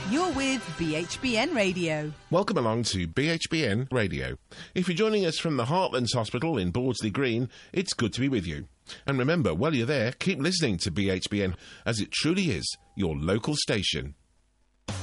You're with BHBN Radio. Welcome along to BHBN Radio. If you're joining us from the Heartlands Hospital in Bordsley Green, it's good to be with you. And remember, while you're there, keep listening to BHBN, as it truly is your local station.